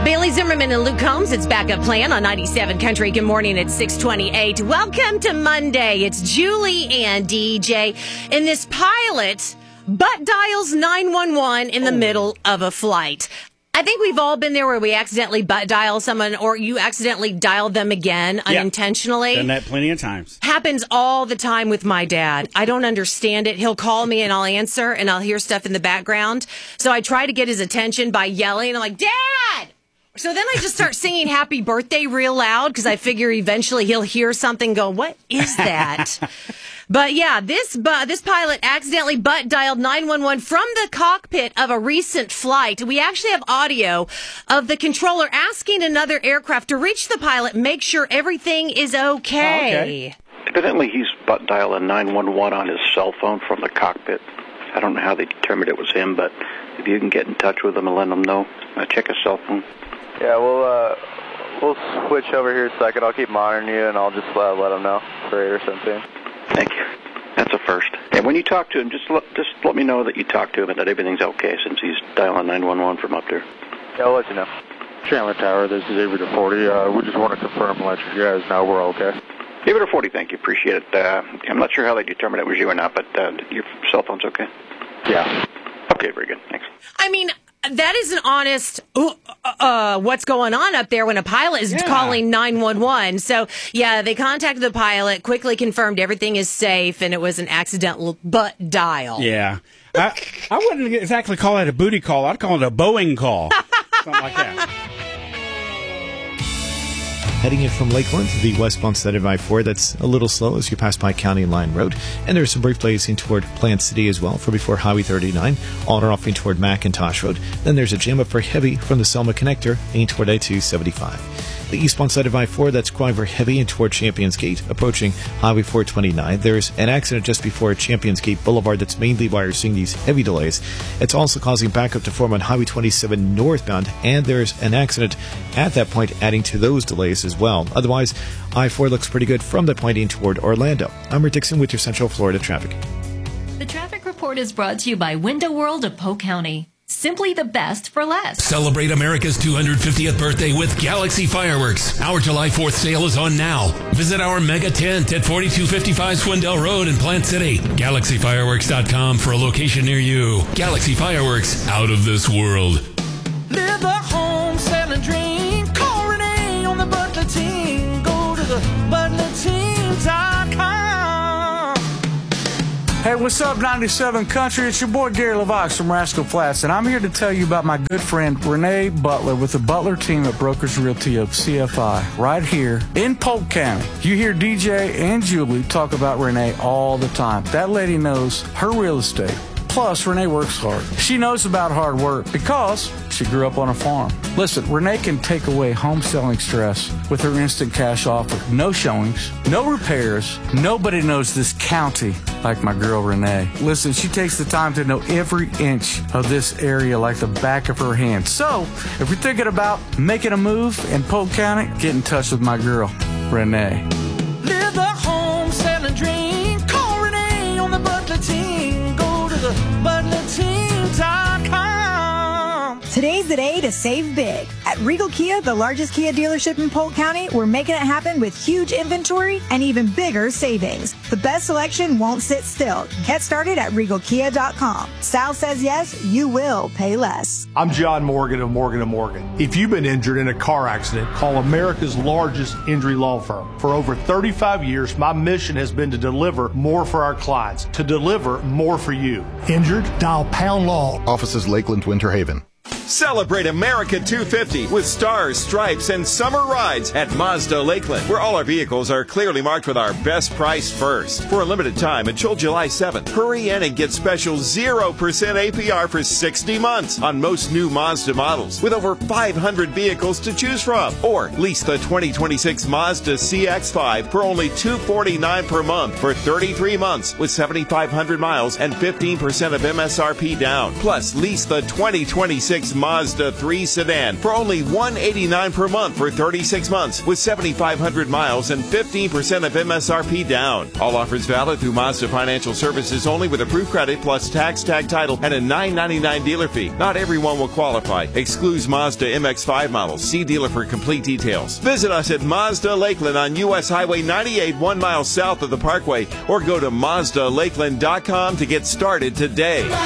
Bailey Zimmerman and Luke Combs, it's Backup Plan on 97 Country. Good morning at 6:28. Welcome to Monday. It's Julie and DJ. And this pilot butt dials 911 in the middle of a flight. I think we've all been there where we accidentally butt dial someone or you accidentally dial them again unintentionally. Done that plenty of times. Happens all the time with my dad. I don't understand it. He'll call me and I'll answer and I'll hear stuff in the background. So I try to get his attention by yelling. I'm like, Dad! So then I just start singing happy birthday real loud because I figure eventually he'll hear something go, what is that? But yeah, this pilot accidentally butt dialed 911 from the cockpit of a recent flight. We actually have audio of the controller asking another aircraft to reach the pilot, make sure everything is okay. Evidently, he's butt dialed a 911 on his cell phone from the cockpit. I don't know how they determined it was him, but if you can get in touch with him and let him know, check his cell phone. Yeah, we'll switch over here a second. I'll keep monitoring you, and I'll just let him know for 8 or something. Thank you. That's a first. And when you talk to him, just let me know that you talked to him and that everything's okay since he's dialing 911 from up there. Yeah, I'll let you know. Chandler Tower, this is Avery to 40. We just want to confirm and let you guys know we're okay. Avery to 40, thank you. Appreciate it. I'm not sure how they determined it was you or not, but your cell phone's okay? Yeah. Okay, very good. Thanks. I mean, that is an honest, what's going on up there when a pilot is calling 911. So, yeah, they contacted the pilot, quickly confirmed everything is safe, and it was an accidental butt dial. Yeah. I wouldn't exactly call it a booty call. I'd call it a Boeing call. Something like that. Heading in from Lakeland, the westbound side of I-4, that's a little slow as you pass by County Line Road. And there's some brief delays in toward Plant City as well for before Highway 39, on or off in toward McIntosh Road. Then there's a jam up for heavy from the Selma Connector in toward I-275. The eastbound side of I-4, that's quite very heavy in toward Champions Gate, approaching Highway 429. There's an accident just before Champions Gate Boulevard that's mainly why you're seeing these heavy delays. It's also causing backup to form on Highway 27 northbound, and there's an accident at that point adding to those delays as well. Otherwise, I-4 looks pretty good from that point in toward Orlando. I'm Rick Dixon with your Central Florida traffic. The traffic report is brought to you by Window World of Polk County. Simply the best for less. Celebrate America's 250th birthday with Galaxy Fireworks. Our July 4th sale is on now. Visit our mega tent at 4255 Swindell Road in Plant City. GalaxyFireworks.com for a location near you. Galaxy Fireworks, out of this world. Live the home selling dream. Call Renee on the Butler team. Go to the ButlerTeam.com. Hey, what's up, 97 Country? It's your boy Gary LaVox from Rascal Flats, and I'm here to tell you about my good friend Renee Butler with the Butler team at Brokers Realty of CFI right here in Polk County. You hear DJ and Julie talk about Renee all the time. That lady knows her real estate. Plus, Renee works hard. She knows about hard work because she grew up on a farm. Listen, Renee can take away home selling stress with her instant cash offer. No showings, no repairs. Nobody knows this county like my girl Renee. Listen, she takes the time to know every inch of this area like the back of her hand. So, if you're thinking about making a move in Polk County, get in touch with my girl, Renee. Live the home selling dream. Call Renee on the Butler team. Go to the ButlerTeam.com. Today's the day to save big. At Regal Kia, the largest Kia dealership in Polk County, we're making it happen with huge inventory and even bigger savings. The best selection won't sit still. Get started at RegalKia.com. Sal says yes, you will pay less. I'm John Morgan of Morgan & Morgan. If you've been injured in a car accident, call America's largest injury law firm. For over 35 years, my mission has been to deliver more for our clients, to deliver more for you. Injured? Dial Pound Law. Offices Lakeland, Winter Haven. Celebrate America 250 with stars, stripes, and summer rides at Mazda Lakeland, where all our vehicles are clearly marked with our best price first. For a limited time until July 7th, hurry in and get special 0% APR for 60 months on most new Mazda models, with over 500 vehicles to choose from. Or lease the 2026 Mazda CX-5 for only $249 per month for 33 months with 7,500 miles and 15% of MSRP down. Plus, lease the 2026 Mazda 3 sedan for only $189 per month for 36 months with 7,500 miles and 15% of MSRP down. All offers valid through Mazda Financial Services only with approved credit plus tax, tag title, and a $9.99 dealer fee. Not everyone will qualify. Excludes Mazda MX-5 models. See dealer for complete details. Visit us at Mazda Lakeland on U.S. Highway 98, 1 mile south of the Parkway, or go to MazdaLakeland.com to get started today.